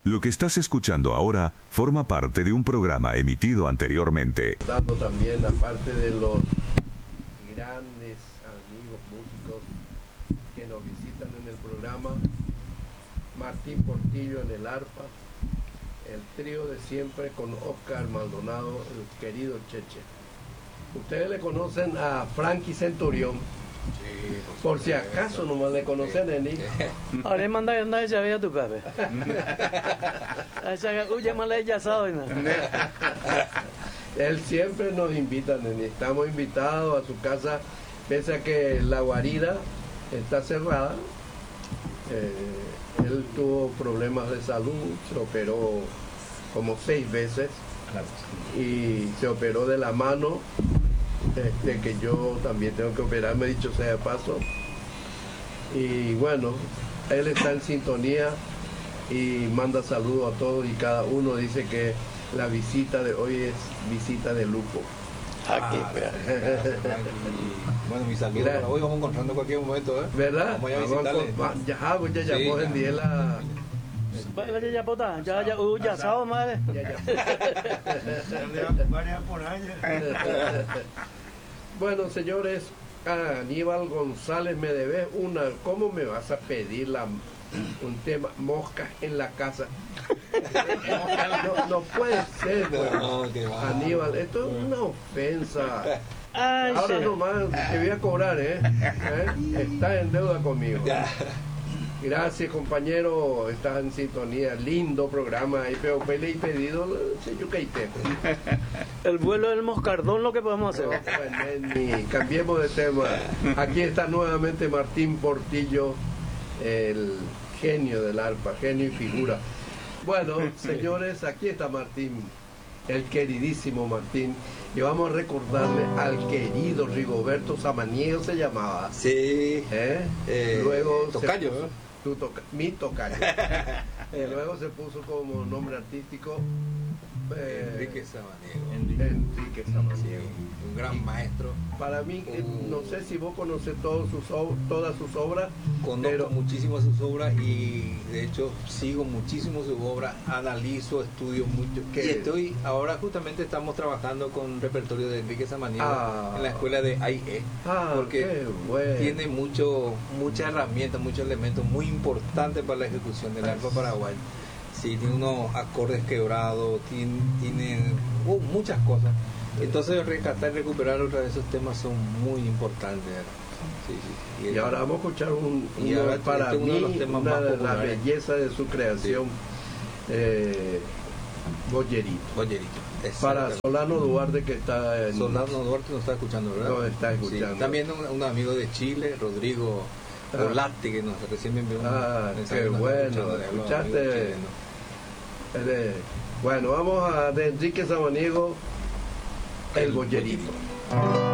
Lo que estás escuchando ahora forma parte de un programa emitido anteriormente. Dando también, aparte de los grandes amigos músicos que nos visitan en el programa, Martín Portillo en el arpa, el trío de siempre con Oscar Maldonado, el querido Cheche. Ustedes le conocen a Frankie Centurión. Sí, Por si acaso nomás le conocen, Eni. Ahora manda anda ya vea tu cabeza. Esa uya mala ya sabe. Él siempre nos invita, Neni. Estamos invitados a su casa, pese a que la guarida está cerrada. Él tuvo problemas de salud, se operó como 6 veces y se operó de la mano, que yo también tengo que operarme, dicho sea de paso. Y bueno, él está en sintonía y manda saludos a todos y cada uno. Dice que la visita de hoy es visita de lujo. Aquí, bueno, mis amigos, para hoy vamos encontrando en cualquier momento, ¿eh? ¿Verdad? Vamos a visitarle. Ya llamó en día la... Vaya ya pota, ya sabe madre. Bueno, señores, Aníbal González, me debes una. ¿Cómo me vas a pedir un tema? Moscas en la casa. No puede ser, bueno. Aníbal, esto es una ofensa. Ay, Ahora sí. nomás te voy a cobrar, ¿eh? Estás en deuda conmigo. Gracias, compañero, estás en sintonía. Lindo programa. Ahí le he pedido, señor Keite. El vuelo del moscardón lo que podemos hacer. Cambiemos de tema. Aquí está nuevamente Martín Portillo, el genio del arpa, genio y figura. Bueno, señores, aquí está Martín, el queridísimo Martín, y vamos a recordarle al querido Rigoberto Samaniego, se llamaba. Sí. Luego tocayo, mi tocayo. Y luego se puso como nombre artístico Enrique Samaniego. Enrique Samaniego. Un gran maestro. Para mí, no sé si vos conoces todas sus obras. Conozco muchísimo sus obras y de hecho sigo muchísimo su obra, analizo, estudio mucho. Y ahora justamente estamos trabajando con repertorio de Enrique Samaniego en la escuela de AIE, porque tiene muchas herramientas, muchos elementos muy importantes para la ejecución del arpa paraguayo. Sí, tiene unos acordes quebrados, tiene muchas cosas. Entonces rescatar y recuperar otra vez esos temas son muy importantes. Sí. Y ahora vamos a escuchar para mí una de las bellezas de su creación, Boyerito. Para Solano Duarte, que está en... Solano Duarte nos está escuchando, ¿verdad? Nos está escuchando. Sí. También un amigo de Chile, Rodrigo Volatti, que nos recién me envió qué bueno, escuchaste. Bueno, vamos a de Enrique Samaniego, el Boyerito.